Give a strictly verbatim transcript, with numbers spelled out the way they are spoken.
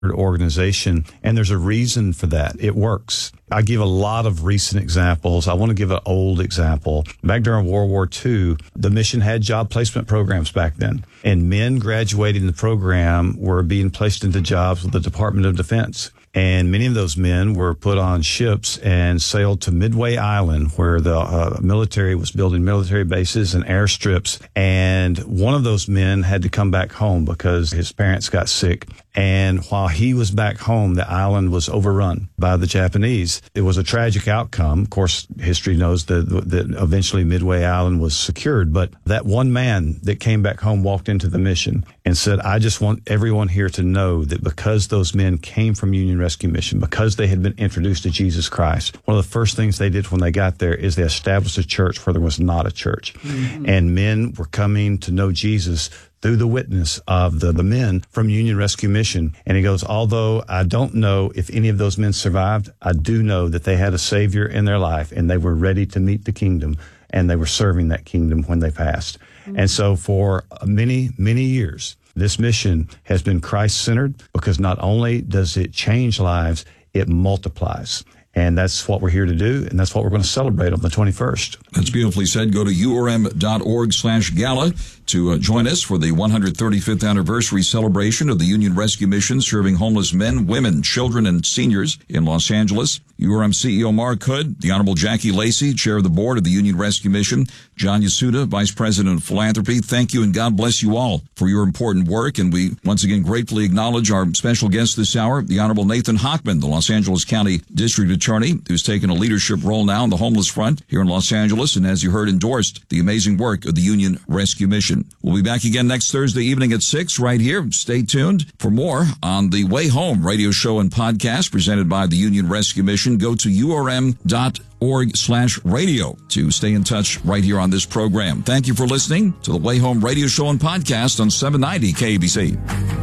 organization, and there's a reason for that. It works. I give a lot of recent examples. I want to give an old example. Back during World War Two, the mission had job placement programs back then, and men graduating the program were being placed into jobs with the Department of Defense. And many of those men were put on ships and sailed to Midway Island, where the uh, military was building military bases and airstrips. And one of those men had to come back home because his parents got sick. And while he was back home, the island was overrun by the Japanese. It was a tragic outcome. Of course, history knows that, that eventually Midway Island was secured. But that one man that came back home walked into the mission and said, I just want everyone here to know that because those men came from Union Rescue Mission, because they had been introduced to Jesus Christ, one of the first things they did when they got there is they established a church where there was not a church. Mm-hmm. And men were coming to know Jesus through the witness of the, the men from Union Rescue Mission. And he goes, although I don't know if any of those men survived, I do know that they had a Savior in their life and they were ready to meet the kingdom, and they were serving that kingdom when they passed. Mm-hmm. And so for many, many years, this mission has been Christ-centered, because not only does it change lives, it multiplies. And that's what we're here to do, and that's what we're going to celebrate on the twenty-first. That's beautifully said. Go to U R M dot org slash gala to uh, join us for the one hundred thirty-fifth anniversary celebration of the Union Rescue Mission serving homeless men, women, children, and seniors in Los Angeles. U R M C E O Mark Hood, the Honorable Jackie Lacey, Chair of the Board of the Union Rescue Mission, John Yasuda, Vice President of Philanthropy. Thank you, and God bless you all for your important work. And we once again gratefully acknowledge our special guest this hour, the Honorable Nathan Hochman, the Los Angeles County District Attorney, who's taken a leadership role now on the homeless front here in Los Angeles, and as you heard, endorsed the amazing work of the Union Rescue Mission. We'll be back again next Thursday evening at six right here. Stay tuned for more on the Way Home radio show and podcast presented by the Union Rescue Mission. Go to U R M dot org slash radio to stay in touch right here on this program. Thank you for listening to the Way Home radio show and podcast on seven ninety K A B C.